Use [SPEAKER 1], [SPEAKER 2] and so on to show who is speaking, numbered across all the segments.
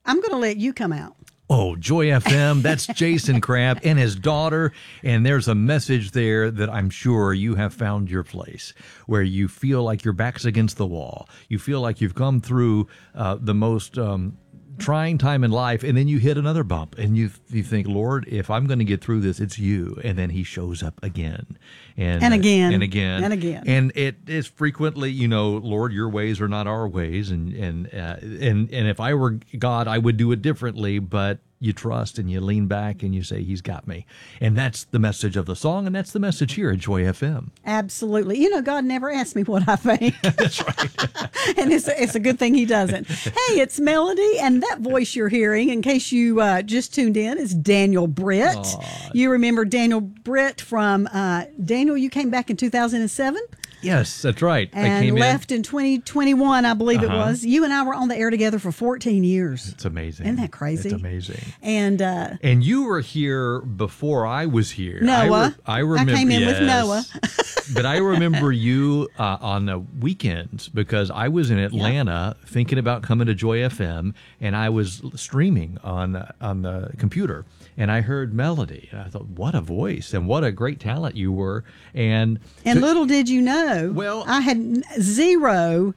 [SPEAKER 1] I'm going to let you come out.
[SPEAKER 2] Oh, Joy FM, that's Jason Crabb and his daughter. And there's a message there that I'm sure you have found your place, where you feel like your back's against the wall. You feel like you've come through the most trying time in life, and then you hit another bump, and you think, Lord, if I'm going to get through this, it's you. And then he shows up again. And
[SPEAKER 1] again.
[SPEAKER 2] And again.
[SPEAKER 1] And again.
[SPEAKER 2] And it is frequently, Lord, your ways are not our ways. And if I were God, I would do it differently. But you trust and you lean back and you say, he's got me. And that's the message of the song, and that's the message here at Joy FM.
[SPEAKER 1] Absolutely. God never asked me what I think.
[SPEAKER 2] That's right.
[SPEAKER 1] And it's a good thing he doesn't. Hey, it's Melody, and that voice you're hearing, in case you just tuned in, is Daniel Britt. You remember Daniel Britt from, Daniel, you came back in 2007?
[SPEAKER 2] Yes, that's right.
[SPEAKER 1] And
[SPEAKER 2] I came
[SPEAKER 1] left in 2021, I believe it was. You and I were on the air together for 14 years.
[SPEAKER 2] It's amazing.
[SPEAKER 1] Isn't that crazy?
[SPEAKER 2] It's amazing.
[SPEAKER 1] And
[SPEAKER 2] you were here before I was here.
[SPEAKER 1] Noah.
[SPEAKER 2] I remember.
[SPEAKER 1] I came in with Noah.
[SPEAKER 2] But I remember you on the weekends, because I was in Atlanta thinking about coming to Joy FM, and I was streaming on the computer, and I heard Melody. And I thought, what a voice, and what a great talent you were. And
[SPEAKER 1] little did you know, I had zero,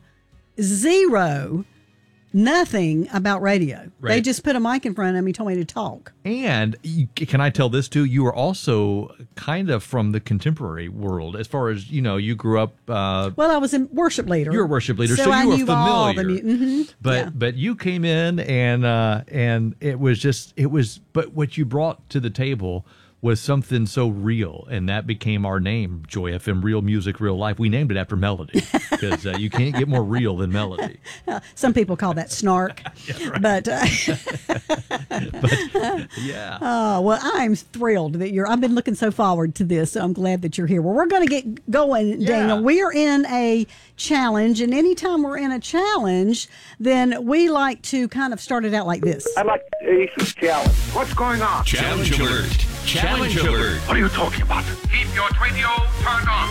[SPEAKER 1] nothing about radio.
[SPEAKER 2] Right.
[SPEAKER 1] They just put a mic in front of me, told me to talk.
[SPEAKER 2] And can I tell this too? You were also kind of from the contemporary world, as far as you grew up.
[SPEAKER 1] Well, I was a worship leader.
[SPEAKER 2] You're a worship leader, so
[SPEAKER 1] I
[SPEAKER 2] you were
[SPEAKER 1] knew
[SPEAKER 2] familiar.
[SPEAKER 1] all the
[SPEAKER 2] But you came in and it was but what you brought to the table was something so real, and that became our name, Joy FM, Real Music, Real Life. We named it after Melody, because you can't get more real than Melody.
[SPEAKER 1] Some people call that snark.
[SPEAKER 2] Yeah, right.
[SPEAKER 1] But
[SPEAKER 2] yeah.
[SPEAKER 1] Oh, well, I'm thrilled that I've been looking so forward to this, so I'm glad that you're here. Well, we're going to get going, Daniel. We are in a challenge, and anytime we're in a challenge, then we like to kind of start it out like this.
[SPEAKER 3] I'd like to ace this challenge.
[SPEAKER 4] What's going on?
[SPEAKER 5] Challenge alert. Challenge alert.
[SPEAKER 4] What are you talking about?
[SPEAKER 5] Keep your radio turned on.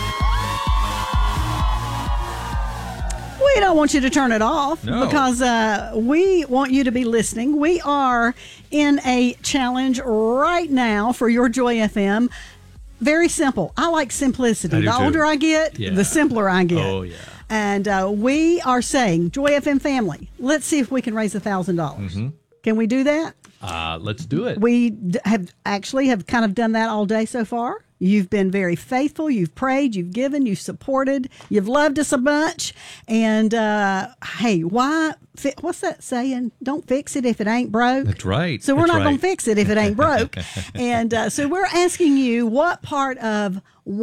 [SPEAKER 1] We don't want you to turn it off,
[SPEAKER 2] No.
[SPEAKER 1] because we want you to be listening. We are in a challenge right now for your Joy FM. Very simple. I like simplicity.
[SPEAKER 2] I do
[SPEAKER 1] The
[SPEAKER 2] too.
[SPEAKER 1] older I get, the simpler I get.
[SPEAKER 2] Oh, yeah.
[SPEAKER 1] And we are saying, Joy FM family, let's see if we can raise $1,000.
[SPEAKER 2] Mm-hmm.
[SPEAKER 1] Can we do that?
[SPEAKER 2] Let's do it.
[SPEAKER 1] We have kind of done that all day so far. You've been very faithful. You've prayed. You've given. You've supported. You've loved us a bunch. And hey, what's that saying? Don't fix it if it ain't broke.
[SPEAKER 2] That's right.
[SPEAKER 1] So we're
[SPEAKER 2] That's
[SPEAKER 1] not
[SPEAKER 2] right.
[SPEAKER 1] going to fix it if it ain't broke. And so we're asking you, what part of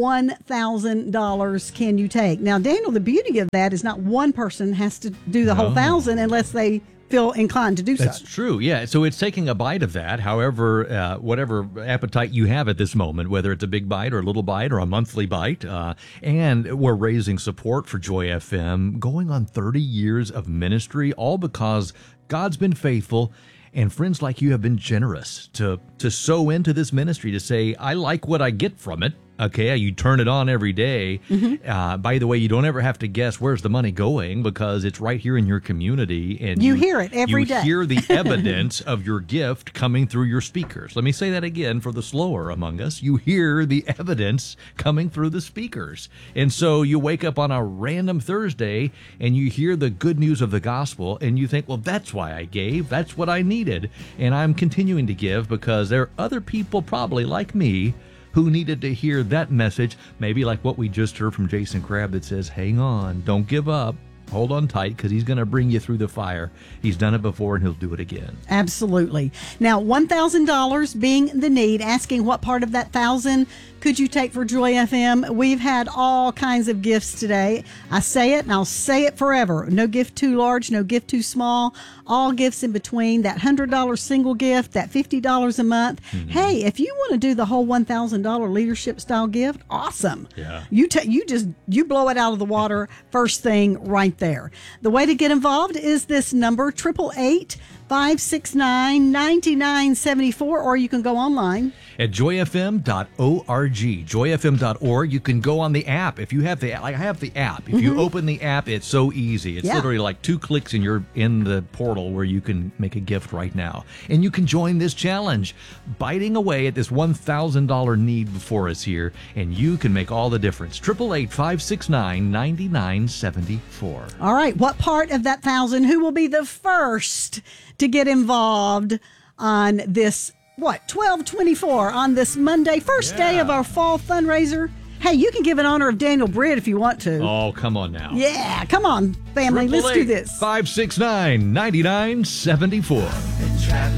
[SPEAKER 1] $1,000 can you take? Now, Daniel, the beauty of that is not one person has to do the whole 1,000 unless they feel inclined to do so.
[SPEAKER 2] That's true. Yeah. So it's taking a bite of that. However, whatever appetite you have at this moment, whether it's a big bite or a little bite or a monthly bite, and we're raising support for Joy FM, going on 30 years of ministry, all because God's been faithful. And friends like you have been generous to sow into this ministry, to say, I like what I get from it. Okay, you turn it on every day. Mm-hmm. By the way, you don't ever have to guess where's the money going, because it's right here in your community. And
[SPEAKER 1] you hear it every day.
[SPEAKER 2] You hear the evidence of your gift coming through your speakers. Let me say that again for the slower among us. You hear the evidence coming through the speakers. And so you wake up on a random Thursday and you hear the good news of the gospel, and you think, well, that's why I gave. That's what I needed. And I'm continuing to give because there are other people probably like me who needed to hear that message, maybe like what we just heard from Jason Crabb that says, hang on, don't give up, hold on tight, because he's going to bring you through the fire. He's done it before, and he'll do it again.
[SPEAKER 1] Absolutely. Now, $1,000 being the need, asking what part of that 1,000 could you take for Joy FM? We've had all kinds of gifts today. I say it, and I'll say it forever. No gift too large, no gift too small. All gifts in between. That $100 single gift, that $50 a month. Mm-hmm. Hey, if you want to do the whole $1,000 leadership style gift, awesome.
[SPEAKER 2] Yeah.
[SPEAKER 1] You blow it out of the water first thing right there. The way to get involved is this number, 888 569-9974, or you can go online.
[SPEAKER 2] At joyfm.org, joyfm.org. You can go on the app. If you have the, like I have the app. If you open the app, it's so easy. It's literally like 2 clicks and you're in the portal where you can make a gift right now. And you can join this challenge, biting away at this $1,000 need before us here, and you can make all the difference. 888-569-9974.
[SPEAKER 1] All right, what part of that 1,000? Who will be the first to get involved on this? 12/24 on this Monday, first day of our fall fundraiser. Hey, you can give in honor of Daniel Britt if you want to.
[SPEAKER 2] Oh, come on now.
[SPEAKER 1] Yeah, come on, family. Let's do this.
[SPEAKER 2] 569-9974.